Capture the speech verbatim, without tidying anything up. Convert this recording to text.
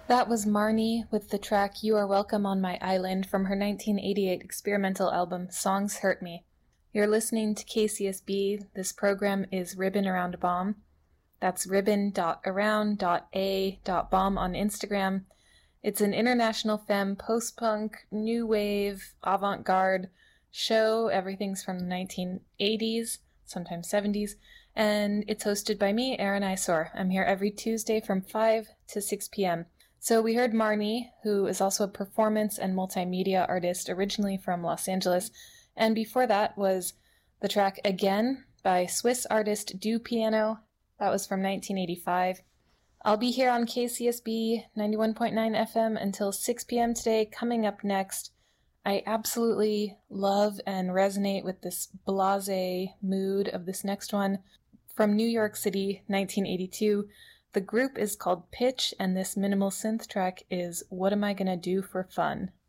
That was Marnie with the track You Are Welcome on My Island from her nineteen eighty-eight experimental album Songs Hurt Me. You're listening to K C S B. This program is Ribbon Around a Bomb. That's ribbon dot around dot a dot bomb on Instagram. It's an international femme, post-punk, new wave, avant-garde show. Everything's from the nineteen eighties, sometimes seventies, and it's hosted by me, Erin Isor. I'm here every Tuesday from five to six p.m. So we heard Marnie, who is also a performance and multimedia artist originally from Los Angeles, and before that was the track Again by Swiss artist Do Piano. That was from nineteen eighty-five. I'll be here on K C S B ninety-one point nine F M until six p.m. today. Coming up next, I absolutely love and resonate with this blasé mood of this next one. From New York City, nineteen eighty-two, the group is called Pitch, and this minimal synth track is What Am I Gonna Do for Fun?